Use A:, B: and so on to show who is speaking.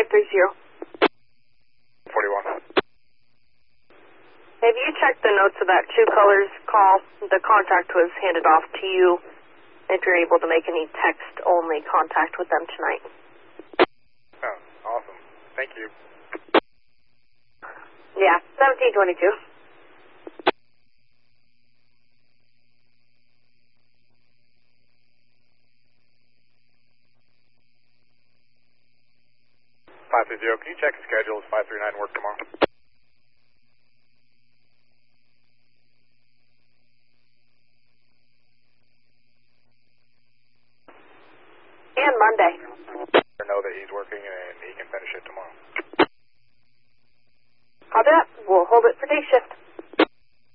A: 530.
B: 41.
A: Have you checked the notes of that Two Colors call? The contact was handed off to you. If you're able to make any text-only contact with them tonight.
B: Oh, awesome. Thank you.
A: Yeah, 1722.
B: Can you check the schedule? Is 539 work tomorrow?
A: And Monday.
B: Know that he's working and he can finish it tomorrow.
A: Copy that. We'll hold it for day shift.